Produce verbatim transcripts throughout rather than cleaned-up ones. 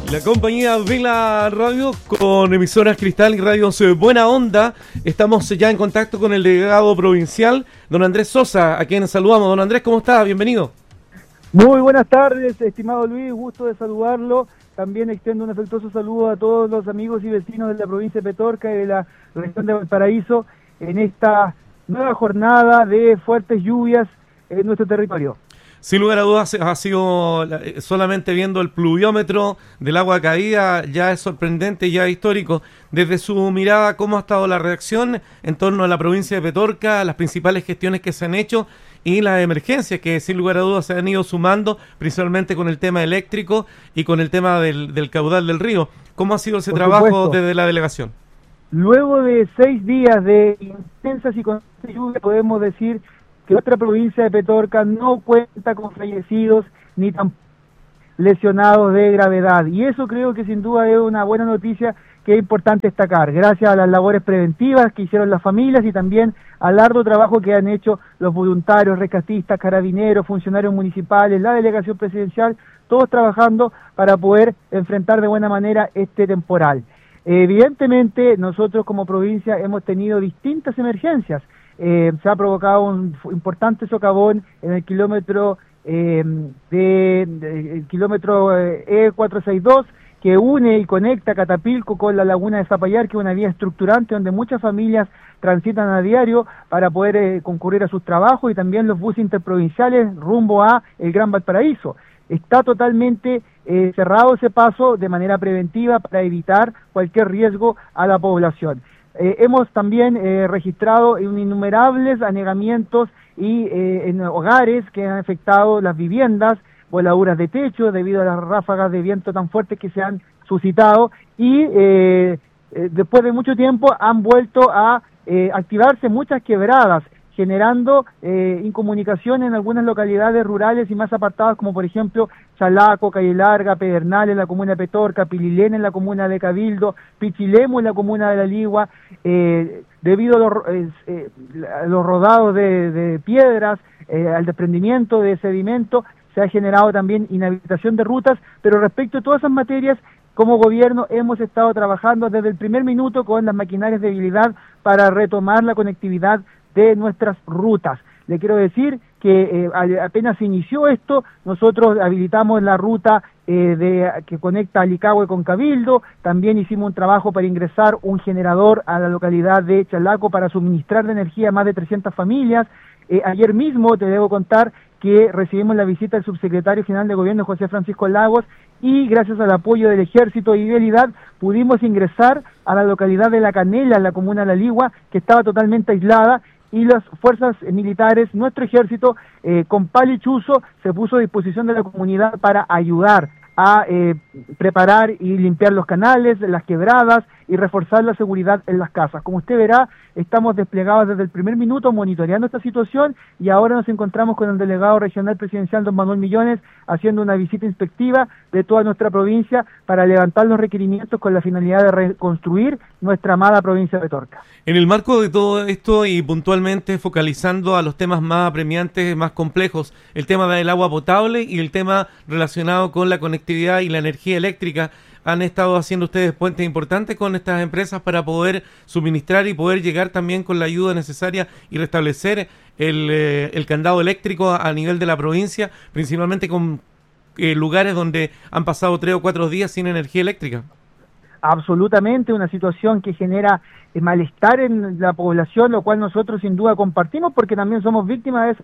La compañía Vela Radio con emisoras Cristal y radios Buena Onda. Estamos ya en contacto con el delegado provincial, don Andrés Sosa, a quien saludamos. Don Andrés, ¿cómo está? Bienvenido. Muy buenas tardes, estimado Luis, gusto de saludarlo. También extiendo un afectuoso saludo a todos los amigos y vecinos de la provincia de Petorca y de la región de Valparaíso en esta nueva jornada de fuertes lluvias en nuestro territorio. Sin lugar a dudas, ha sido solamente viendo el pluviómetro del agua caída, ya es sorprendente, ya histórico. Desde su mirada, ¿cómo ha estado la reacción en torno a la provincia de Petorca, las principales gestiones que se han hecho y las emergencias que sin lugar a dudas se han ido sumando, principalmente con el tema eléctrico y con el tema del, del caudal del río? ¿Cómo ha sido ese Por trabajo supuesto. desde la delegación? Luego de seis días de intensas y constantes lluvias, podemos decir que nuestra provincia de Petorca no cuenta con fallecidos ni tampoco lesionados de gravedad. Y eso creo que sin duda es una buena noticia que es importante destacar, gracias a las labores preventivas que hicieron las familias y también al arduo trabajo que han hecho los voluntarios, rescatistas, carabineros, funcionarios municipales, la delegación presidencial, todos trabajando para poder enfrentar de buena manera este temporal. Evidentemente, nosotros como provincia hemos tenido distintas emergencias. Eh, se ha provocado un importante socavón en el kilómetro eh, de, de el kilómetro eh, E cuatrocientos sesenta y dos que une y conecta Catapilco con la laguna de Zapallar, que es una vía estructurante donde muchas familias transitan a diario para poder eh, concurrir a sus trabajos, y también los buses interprovinciales rumbo a el Gran Valparaíso. Está totalmente eh, cerrado ese paso de manera preventiva para evitar cualquier riesgo a la población. Eh, hemos también eh, registrado innumerables anegamientos y eh, en hogares que han afectado las viviendas, voladuras de techo debido a las ráfagas de viento tan fuertes que se han suscitado, y eh, eh, después de mucho tiempo han vuelto a eh, activarse muchas quebradas, generando eh, incomunicación en algunas localidades rurales y más apartadas, como por ejemplo Chalaco, Calle Larga, Pedernal en la comuna de Petorca, Pililén en la comuna de Cabildo, Pichilemu en la comuna de La Ligua, eh, debido a los, eh, eh, los rodados de, de piedras, eh, al desprendimiento de sedimento, se ha generado también inhabilitación de rutas. Pero respecto a todas esas materias, como gobierno hemos estado trabajando desde el primer minuto con las maquinarias de habilidad para retomar la conectividad de nuestras rutas. Le quiero decir que eh, apenas se inició esto, nosotros habilitamos la ruta eh, de, que conecta Alicahue con Cabildo. También hicimos un trabajo para ingresar un generador a la localidad de Chalaco para suministrar de energía a más de trescientas familias. Eh, ayer mismo te debo contar que recibimos la visita del subsecretario general de gobierno, José Francisco Lagos, y gracias al apoyo del Ejército y Vialidad pudimos ingresar a la localidad de La Canela, en la comuna de La Ligua, que estaba totalmente aislada, y las fuerzas militares, nuestro ejército, eh, con pala y chuzo, se puso a disposición de la comunidad para ayudar a eh, preparar y limpiar los canales, las quebradas y reforzar la seguridad en las casas. Como usted verá, estamos desplegados desde el primer minuto monitoreando esta situación, y ahora nos encontramos con el delegado regional presidencial, don Manuel Millones, haciendo una visita inspectiva de toda nuestra provincia para levantar los requerimientos con la finalidad de reconstruir nuestra amada provincia de Petorca. En el marco de todo esto y puntualmente focalizando a los temas más apremiantes, más complejos, el tema del agua potable y el tema relacionado con la conectividad y la energía eléctrica, ¿han estado haciendo ustedes puentes importantes con estas empresas para poder suministrar y poder llegar también con la ayuda necesaria y restablecer el, eh, el candado eléctrico a, a nivel de la provincia, principalmente con eh, lugares donde han pasado tres o cuatro días sin energía eléctrica? Absolutamente, una situación que genera eh, malestar en la población, lo cual nosotros sin duda compartimos, porque también somos víctimas de eso.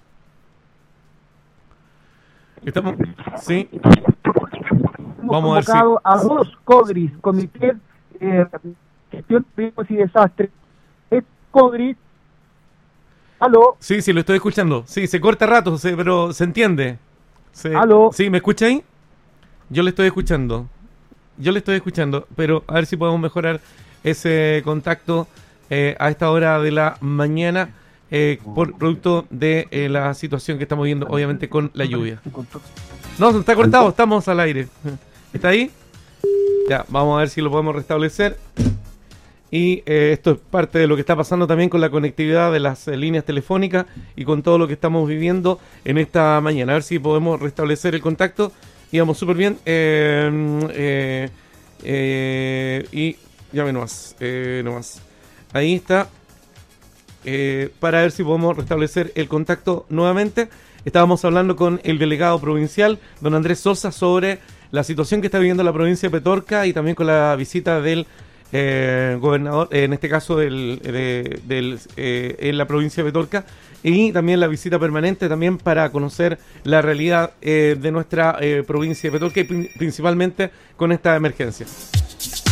Estamos, sí. Hemos Vamos a ver convocado a dos COGRIS, Comité de Gestión de Riesgos y Desastres. Es COGRIS. ¿Aló? Sí, sí, lo estoy escuchando. Sí, se corta rato, sí, pero se entiende. Se... ¿Aló? Sí, ¿me escucha ahí? Yo le estoy escuchando. Yo le estoy escuchando, pero a ver si podemos mejorar ese contacto eh, a esta hora de la mañana, eh, por producto de eh, la situación que estamos viendo, obviamente, con la lluvia. No, se está cortado, estamos al aire. ¿Está ahí? Ya, vamos a ver si lo podemos restablecer. Y eh, esto es parte de lo que está pasando también con la conectividad de las eh, líneas telefónicas y con todo lo que estamos viviendo en esta mañana. A ver si podemos restablecer el contacto íbamos súper bien. Eh, eh, eh, y llame nomás, eh, nomás. Ahí está. Eh, para ver si podemos restablecer el contacto nuevamente. Estábamos hablando con el delegado provincial, don Andrés Sosa, sobre la situación que está viviendo la provincia de Petorca y también con la visita del eh, gobernador, eh, en este caso del, de, del, eh, en la provincia de Petorca, y también la visita permanente también para conocer la realidad eh, de nuestra eh, provincia de Petorca y prin- principalmente con esta emergencia.